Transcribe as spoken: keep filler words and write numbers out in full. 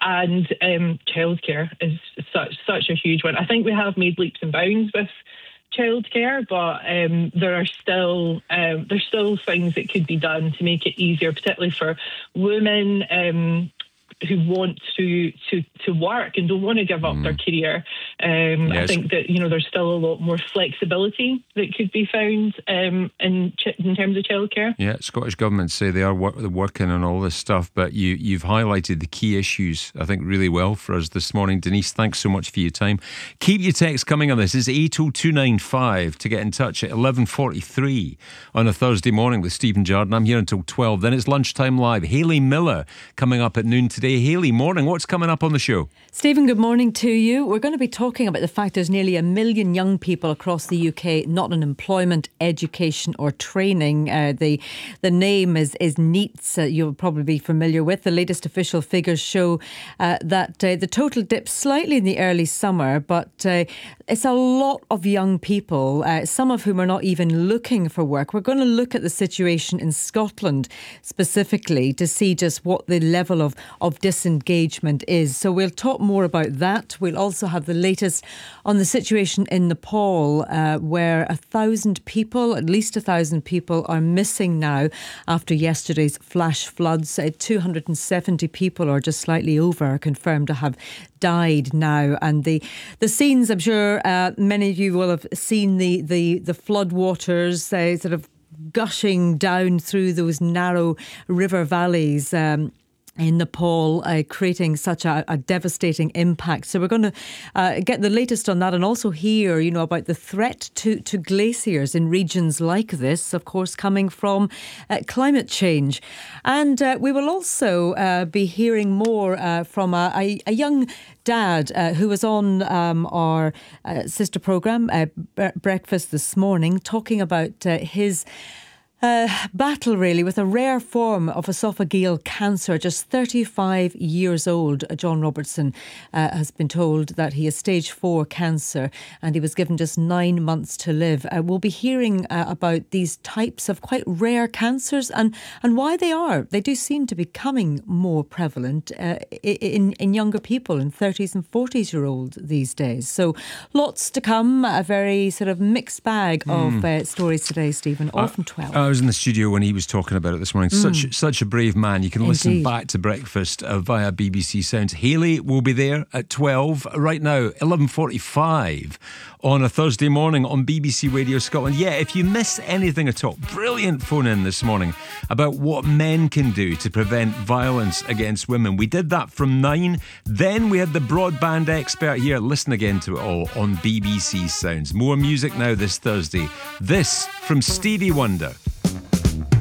And um, childcare is such such a huge one. I think we have made leaps and bounds with childcare, but um, there are still um, there's still things that could be done to make it easier, particularly for women um, who want to, to to work and don't want to give up mm. their career. Um, yes. I think that, you know, there's still a lot more flexibility that could be found um, in ch- in terms of childcare. Yeah, Scottish Government say they are work- working on all this stuff, but you, you've highlighted the key issues, I think, really well for us this morning. Denise, thanks so much for your time. Keep your text coming on this. It's eight oh two nine five to get in touch at eleven forty-three on a Thursday morning with Stephen Jardine. I'm here until twelve. Then it's Lunchtime Live. Hayley Miller coming up at noon today. Hayley, morning. What's coming up on the show? Stephen, good morning to you. We're going to be talking about the fact there's nearly a million young people across the U K not in employment, education or training. Uh, the the name is, is NEETs, uh, you'll probably be familiar with. The latest official figures show uh, that uh, the total dipped slightly in the early summer, but uh, it's a lot of young people, uh, some of whom are not even looking for work. We're going to look at the situation in Scotland specifically to see just what the level of, of disengagement is. So we'll talk more about that. We'll also have the latest on the situation in Nepal, uh, where a thousand people, at least a thousand people, are missing now after yesterday's flash floods. Uh, two hundred seventy people, or just slightly over, are confirmed to have died now. And the the scenes, I'm sure uh, many of you will have seen the the the flood waters uh, sort of gushing down through those narrow river valleys. Um, in Nepal, uh, creating such a, a devastating impact. So we're going to uh, get the latest on that, and also hear, you know, about the threat to, to glaciers in regions like this, of course, coming from uh, climate change. And uh, we will also uh, be hearing more uh, from a, a, a young dad uh, who was on um, our uh, sister programme, uh, Breakfast this morning, talking about uh, his Uh, battle really with a rare form of esophageal cancer. Just thirty-five years old, John Robertson uh, has been told that he has stage four cancer, and he was given just nine months to live. Uh, we'll be hearing uh, about these types of quite rare cancers and, and why they are. They do seem to be becoming more prevalent uh, in, in younger people, in thirties and forties year old these days. So lots to come, a very sort of mixed bag mm. of uh, stories today, Stephen, all uh, from twelve. I was in the studio when he was talking about it this morning. Mm. Such such a brave man. You can listen Indeed. back to Breakfast uh, via B B C Sounds. Hayley will be there at twelve. Right now, eleven forty-five on a Thursday morning on B B C Radio Scotland. Yeah, if you miss anything at all, brilliant phone in this morning about what men can do to prevent violence against women. We did that from nine. Then we had the broadband expert here. Listen again to it all on B B C Sounds. More music now this Thursday. This from Stevie Wonder.